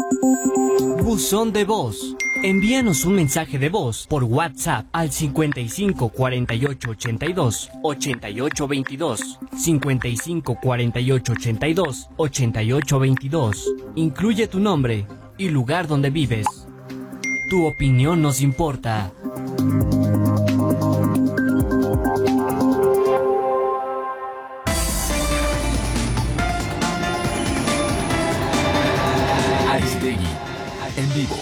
Buzón de voz. Envíanos un mensaje de voz por WhatsApp al 55 48 82 88 22. 55 48 82 88 22. Incluye tu nombre y lugar donde vives. Tu opinión nos importa. Aristegui, en vivo.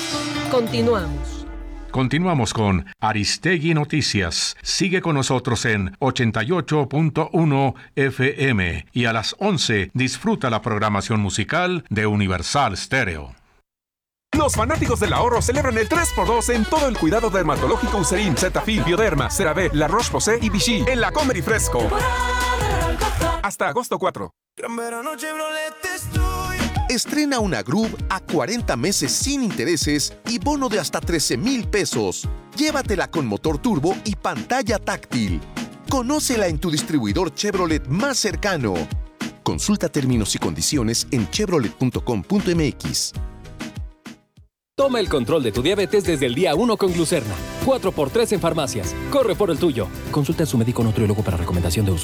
Continuamos con Aristegui Noticias. Sigue con nosotros en 88.1 FM y a las 11 disfruta la programación musical de Universal Stereo. Los fanáticos del ahorro celebran el 3x2 en todo el cuidado dermatológico Eucerin, Cetaphil, Bioderma, CeraVe, La Roche-Posay y Vichy en la Comer y Fresco. Hasta agosto 4. Estrena una Groove a 40 meses sin intereses y bono de hasta 13,000 pesos. Llévatela con motor turbo y pantalla táctil. Conócela en tu distribuidor Chevrolet más cercano. Consulta términos y condiciones en chevrolet.com.mx. Toma el control de tu diabetes desde el día 1 con Glucerna. 4x3 en farmacias. Corre por el tuyo. Consulta a su médico nutriólogo para recomendación de uso.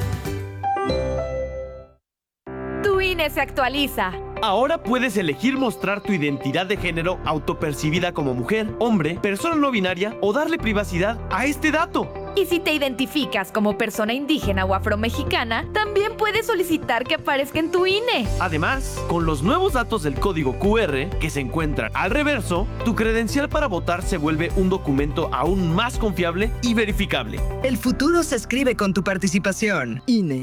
Tu INE se actualiza. Ahora puedes elegir mostrar tu identidad de género autopercibida como mujer, hombre, persona no binaria o darle privacidad a este dato. Y si te identificas como persona indígena o afromexicana, también puedes solicitar que aparezca en tu INE. Además, con los nuevos datos del código QR que se encuentran al reverso, tu credencial para votar se vuelve un documento aún más confiable y verificable. El futuro se escribe con tu participación. INE.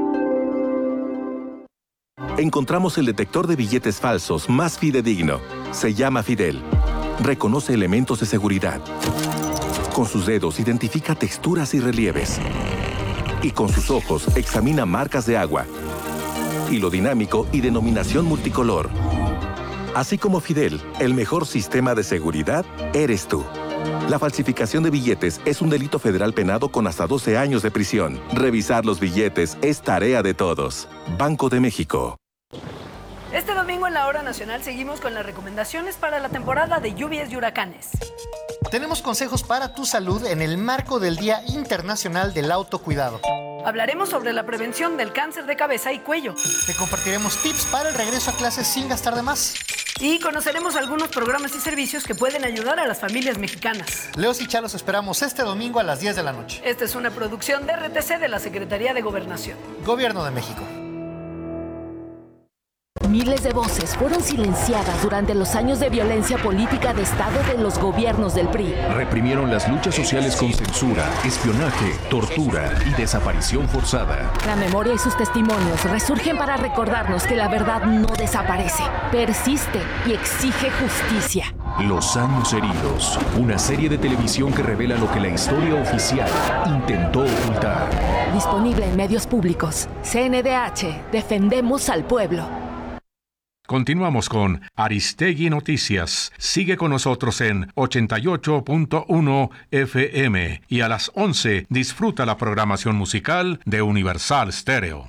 Encontramos el detector de billetes falsos más fidedigno. Se llama Fidel. Reconoce elementos de seguridad. Con sus dedos identifica texturas y relieves. Y con sus ojos examina marcas de agua, hilo dinámico y denominación multicolor. Así como Fidel, el mejor sistema de seguridad eres tú. La falsificación de billetes es un delito federal penado con hasta 12 años de prisión. Revisar los billetes es tarea de todos. Banco de México. Este domingo en la Hora Nacional seguimos con las recomendaciones para la temporada de lluvias y huracanes. Tenemos consejos para tu salud en el marco del Día Internacional del Autocuidado. Hablaremos sobre la prevención del cáncer de cabeza y cuello. Te compartiremos tips para el regreso a clases sin gastar de más. Y conoceremos algunos programas y servicios que pueden ayudar a las familias mexicanas. Leos y Chá los esperamos este domingo a las 10 de la noche. Esta es una producción de RTC de la Secretaría de Gobernación. Gobierno de México. Miles de voces fueron silenciadas durante los años de violencia política de Estado de los gobiernos del PRI. Reprimieron las luchas sociales con censura, espionaje, tortura y desaparición forzada. La memoria y sus testimonios resurgen para recordarnos que la verdad no desaparece, persiste y exige justicia. Los años heridos, una serie de televisión que revela lo que la historia oficial intentó ocultar. Disponible en medios públicos. CNDH, defendemos al pueblo. Continuamos con Aristegui Noticias. Sigue con nosotros en 88.1 FM y a las 11 disfruta la programación musical de Universal Stereo.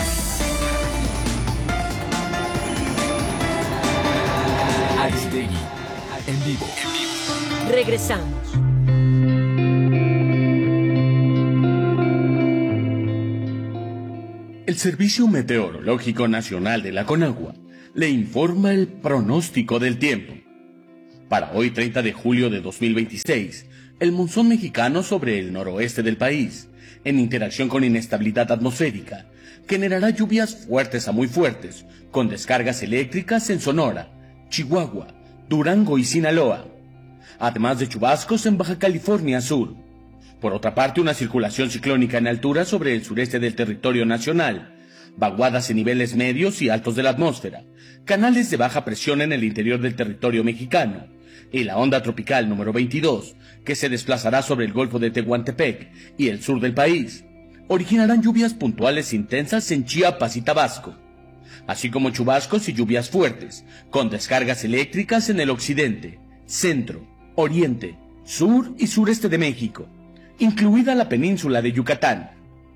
Aristegui, en vivo. Regresamos. El Servicio Meteorológico Nacional de la Conagua le informa el pronóstico del tiempo. Para hoy, 30 de julio de 2026, el monzón mexicano sobre el noroeste del país, en interacción con inestabilidad atmosférica, generará lluvias fuertes a muy fuertes, con descargas eléctricas en Sonora, Chihuahua, Durango y Sinaloa, además de chubascos en Baja California Sur. Por otra parte, una circulación ciclónica en altura sobre el sureste del territorio nacional, vaguadas en niveles medios y altos de la atmósfera, canales de baja presión en el interior del territorio mexicano, y la onda tropical número 22, que se desplazará sobre el Golfo de Tehuantepec y el sur del país, originarán lluvias puntuales intensas en Chiapas y Tabasco, así como chubascos y lluvias fuertes, con descargas eléctricas en el occidente, centro, oriente, sur y sureste de México, incluida la península de Yucatán.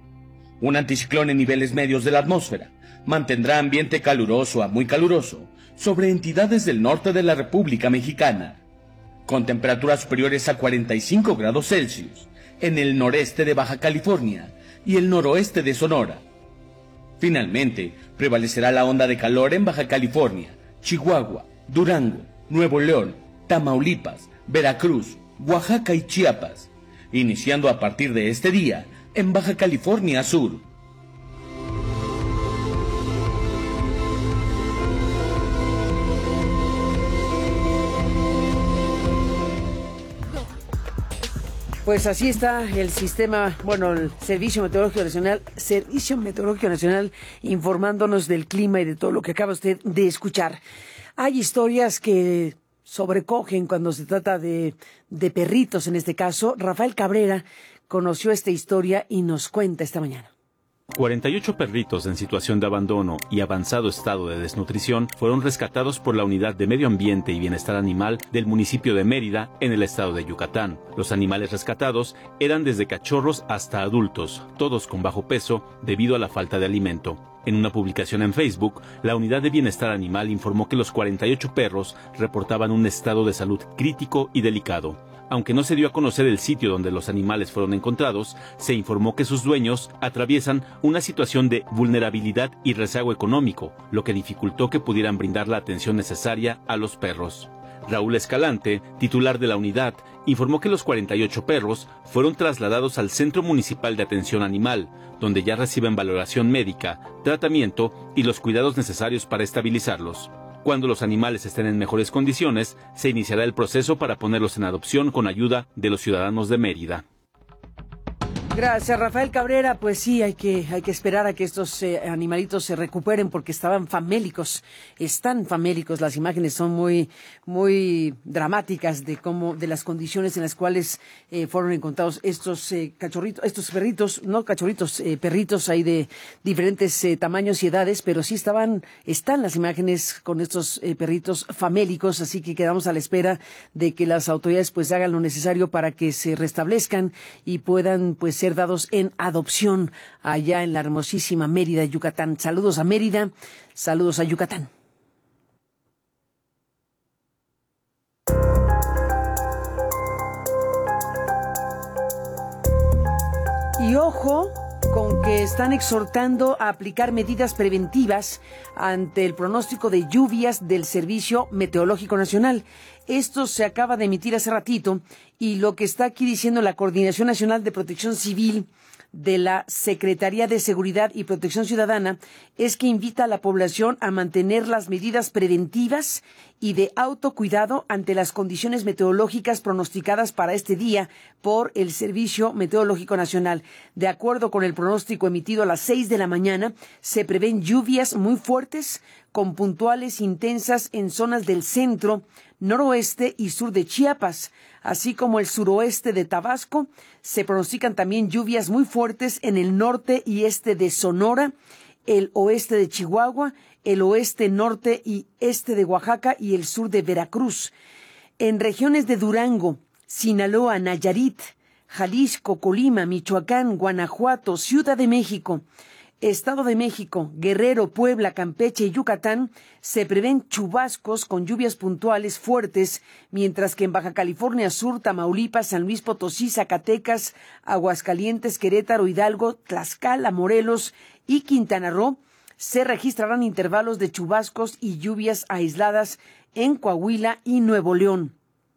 Un anticiclón en niveles medios de la atmósfera mantendrá ambiente caluroso a muy caluroso sobre entidades del norte de la República Mexicana, con temperaturas superiores a 45 grados Celsius en el noreste de Baja California y el noroeste de Sonora. Finalmente, prevalecerá la onda de calor en Baja California, Chihuahua, Durango, Nuevo León, Tamaulipas, Veracruz, Oaxaca y Chiapas, iniciando a partir de este día en Baja California Sur. Pues así está el sistema, el Servicio Meteorológico Nacional informándonos del clima y de todo lo que acaba usted de escuchar. Hay historias que sobrecogen cuando se trata de perritos, en este caso. Rafael Cabrera conoció esta historia y nos cuenta esta mañana. 48 perritos en situación de abandono y avanzado estado de desnutrición fueron rescatados por la Unidad de Medio Ambiente y Bienestar Animal del municipio de Mérida, en el estado de Yucatán. Los animales rescatados eran desde cachorros hasta adultos, todos con bajo peso debido a la falta de alimento. En una publicación en Facebook, la Unidad de Bienestar Animal informó que los 48 perros reportaban un estado de salud crítico y delicado. Aunque no se dio a conocer el sitio donde los animales fueron encontrados, se informó que sus dueños atraviesan una situación de vulnerabilidad y rezago económico, lo que dificultó que pudieran brindar la atención necesaria a los perros. Raúl Escalante, titular de la unidad, informó que los 48 perros fueron trasladados al Centro Municipal de Atención Animal, donde ya reciben valoración médica, tratamiento y los cuidados necesarios para estabilizarlos. Cuando los animales estén en mejores condiciones, se iniciará el proceso para ponerlos en adopción con ayuda de los ciudadanos de Mérida. Gracias, Rafael Cabrera. Pues sí, hay que esperar a que estos animalitos se recuperen porque estaban famélicos. Están famélicos. Las imágenes son muy, muy dramáticas de las condiciones en las cuales fueron encontrados estos perritos hay de diferentes tamaños y edades, pero sí están las imágenes con estos perritos famélicos, así que quedamos a la espera de que las autoridades pues hagan lo necesario para que se restablezcan y puedan pues ser dados en adopción allá en la hermosísima Mérida, Yucatán. Saludos a Mérida, saludos a Yucatán. Y ojo con que están exhortando a aplicar medidas preventivas ante el pronóstico de lluvias del Servicio Meteorológico Nacional. Esto se acaba de emitir hace ratito y lo que está aquí diciendo la Coordinación Nacional de Protección Civil de la Secretaría de Seguridad y Protección Ciudadana es que invita a la población a mantener las medidas preventivas y de autocuidado ante las condiciones meteorológicas pronosticadas para este día por el Servicio Meteorológico Nacional. De acuerdo con el pronóstico emitido a las 6 de la mañana, se prevén lluvias muy fuertes con puntuales intensas en zonas del centro, noroeste y sur de Chiapas, así como el suroeste de Tabasco. Se pronostican también lluvias muy fuertes en el norte y este de Sonora, el oeste de Chihuahua, el oeste, norte y este de Oaxaca y el sur de Veracruz. En regiones de Durango, Sinaloa, Nayarit, Jalisco, Colima, Michoacán, Guanajuato, Ciudad de México, Estado de México, Guerrero, Puebla, Campeche y Yucatán se prevén chubascos con lluvias puntuales fuertes, mientras que en Baja California Sur, Tamaulipas, San Luis Potosí, Zacatecas, Aguascalientes, Querétaro, Hidalgo, Tlaxcala, Morelos y Quintana Roo se registrarán intervalos de chubascos y lluvias aisladas en Coahuila y Nuevo León.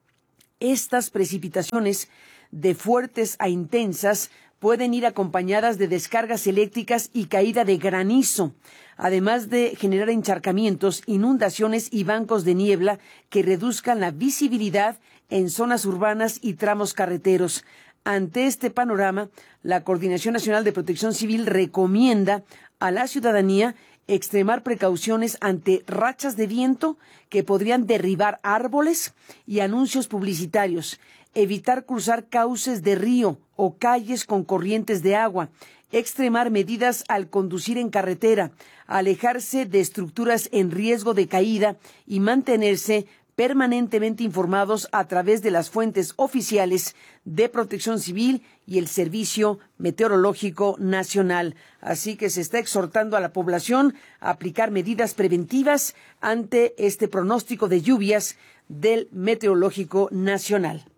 Estas precipitaciones de fuertes a intensas pueden ir acompañadas de descargas eléctricas y caída de granizo, además de generar encharcamientos, inundaciones y bancos de niebla que reduzcan la visibilidad en zonas urbanas y tramos carreteros. Ante este panorama, la Coordinación Nacional de Protección Civil recomienda a la ciudadanía extremar precauciones ante rachas de viento que podrían derribar árboles y anuncios publicitarios, evitar cruzar cauces de río o calles con corrientes de agua, extremar medidas al conducir en carretera, alejarse de estructuras en riesgo de caída y mantenerse permanentemente informados a través de las fuentes oficiales de Protección Civil y el Servicio Meteorológico Nacional. Así que se está exhortando a la población a aplicar medidas preventivas ante este pronóstico de lluvias del Meteorológico Nacional.